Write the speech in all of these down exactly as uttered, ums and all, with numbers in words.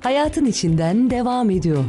hayatın içinden devam ediyor.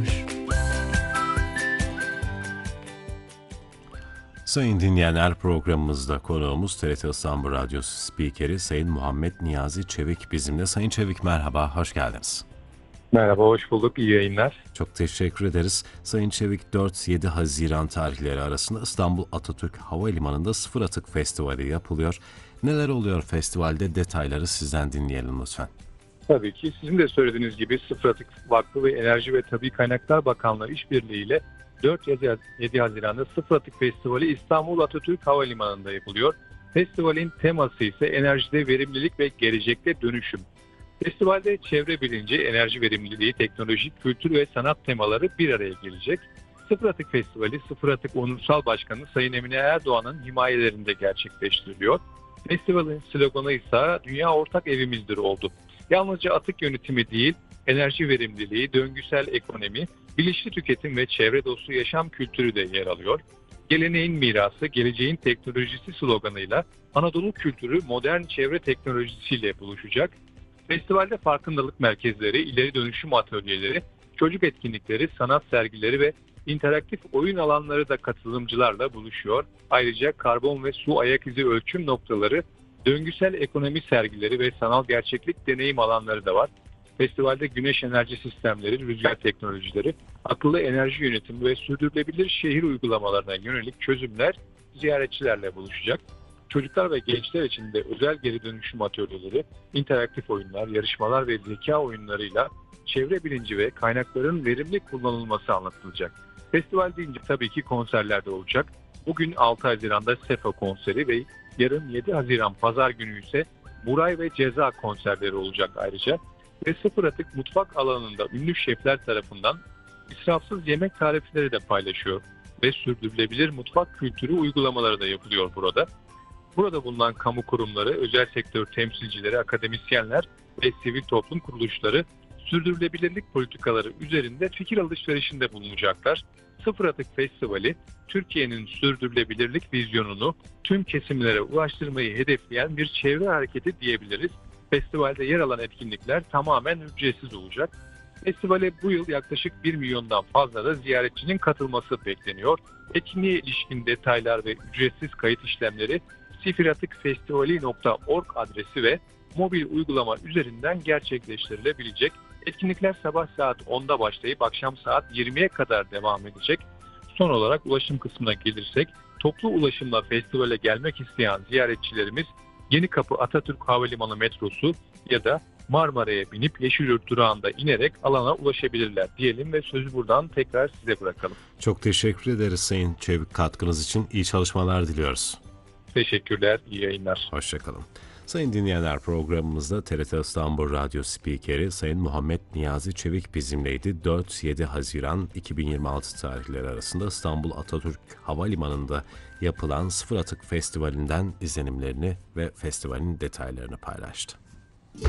Sayın dinleyenler, programımızda konuğumuz T R T İstanbul Radyosu spikeri Sayın Muhammed Niyazi Çevik bizimle. Sayın Çevik merhaba, hoş geldiniz. Merhaba, hoş bulduk. İyi yayınlar. Çok teşekkür ederiz. Sayın Çevik, dört yedi Haziran tarihleri arasında İstanbul Atatürk Havalimanı'nda Sıfır Atık Festivali yapılıyor. Neler oluyor festivalde? Detayları sizden dinleyelim lütfen. Tabii ki sizin de söylediğiniz gibi Sıfır Atık Vakfı ve Enerji ve Tabii Kaynaklar Bakanlığı işbirliğiyle dört yedi Haziran'da Sıfır Atık Festivali İstanbul Atatürk Havalimanı'nda yapılıyor. Festivalin teması ise enerjide verimlilik ve gelecekte dönüşüm. Festivalde çevre bilinci, enerji verimliliği, teknoloji, kültür ve sanat temaları bir araya gelecek. Sıfır Atık Festivali, Sıfır Atık Onursal Başkanı Sayın Emine Erdoğan'ın himayelerinde gerçekleştiriliyor. Festivalin sloganı ise Dünya Ortak Evimizdir oldu. Yalnızca atık yönetimi değil, enerji verimliliği, döngüsel ekonomi, bilinçli tüketim ve çevre dostu yaşam kültürü de yer alıyor. Geleneğin mirası, geleceğin teknolojisi sloganıyla Anadolu kültürü modern çevre teknolojisiyle buluşacak. Festivalde farkındalık merkezleri, ileri dönüşüm atölyeleri, çocuk etkinlikleri, sanat sergileri ve interaktif oyun alanları da katılımcılarla buluşuyor. Ayrıca karbon ve su ayak izi ölçüm noktaları, döngüsel ekonomi sergileri ve sanal gerçeklik deneyim alanları da var. Festivalde güneş enerji sistemleri, rüzgar teknolojileri, akıllı enerji yönetimi ve sürdürülebilir şehir uygulamalarına yönelik çözümler ziyaretçilerle buluşacak. Çocuklar ve gençler için de özel geri dönüşüm atölyeleri, interaktif oyunlar, yarışmalar ve zeka oyunlarıyla çevre bilinci ve kaynakların verimli kullanılması anlatılacak. Festival deyince tabii ki konserler de olacak. Bugün altı Haziran'da Sefa konseri ve yarın yedi Haziran Pazar günü ise Buray ve Ceza konserleri olacak ayrıca. Ve Sıfır Atık mutfak alanında ünlü şefler tarafından israfsız yemek tarifleri de paylaşıyor ve sürdürülebilir mutfak kültürü uygulamaları da yapılıyor burada. Burada bulunan kamu kurumları, özel sektör temsilcileri, akademisyenler ve sivil toplum kuruluşları sürdürülebilirlik politikaları üzerinde fikir alışverişinde bulunacaklar. Sıfır Atık Festivali, Türkiye'nin sürdürülebilirlik vizyonunu tüm kesimlere ulaştırmayı hedefleyen bir çevre hareketi diyebiliriz. Festivalde yer alan etkinlikler tamamen ücretsiz olacak. Festivale bu yıl yaklaşık bir milyondan fazla da ziyaretçinin katılması bekleniyor. Etkinliğe ilişkin detaylar ve ücretsiz kayıt işlemleri sifiratıkfestivali nokta org adresi ve mobil uygulama üzerinden gerçekleştirilebilecek. Etkinlikler sabah saat onda başlayıp akşam saat yirmiye kadar devam edecek. Son olarak ulaşım kısmına gelirsek, toplu ulaşımla festivale gelmek isteyen ziyaretçilerimiz Yenikapı Atatürk Havalimanı metrosu ya da Marmara'ya binip Yeşilyurt durağında inerek alana ulaşabilirler diyelim ve sözü buradan tekrar size bırakalım. Çok teşekkür ederiz Sayın Çevik, katkınız için. İyi çalışmalar diliyoruz. Teşekkürler, iyi yayınlar. Hoşçakalın. Sayın dinleyenler, programımızda T R T İstanbul Radyo spikeri Sayın Muhammed Niyazi Çevik bizimleydi. dört yedi Haziran iki bin yirmi altı tarihleri arasında İstanbul Atatürk Havalimanı'nda yapılan Sıfır Atık Festivali'nden izlenimlerini ve festivalin detaylarını paylaştı.